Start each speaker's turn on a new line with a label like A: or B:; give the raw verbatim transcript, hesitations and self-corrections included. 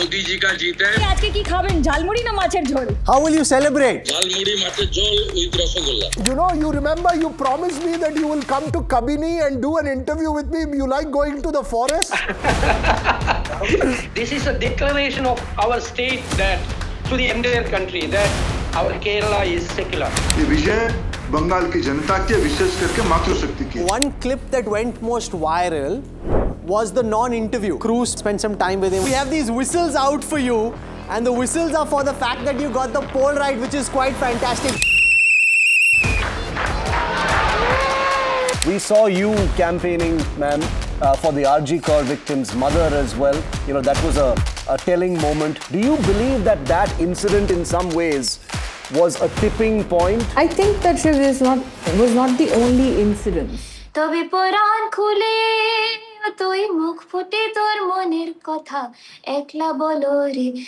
A: मोदी जी का जीत है।
B: आज के की खाবেন ঝালমুড়ি না মাছের ঝোল?
C: How will you celebrate?
A: Jhalmuri মাছের ঝোল with rasgulla.
D: You know, you remember you promised me that you will come to Kabini and do an interview with me. You like going to the forest?
E: This is a declaration of our state that to the entire country that our Kerala is secular.
F: ये विजय बंगाल की जनता के विशेष करके मातृशक्ति की।
C: One clip that went most viral was the non-interview. Cruz spent some time with him. We have these whistles out for you, and the whistles are for the fact that you got the poll right, which is quite fantastic.
G: We saw you campaigning, ma'am, uh, for the R G Kar victim's mother as well. You know, that was a, a telling moment. Do you believe that that incident in some ways was a tipping point?
H: I think that Shiv is not, was not the only incident.
I: তবে পরাণ খুলে তুই মুখ ফুটে তোর মনের কথা একলা বলো রে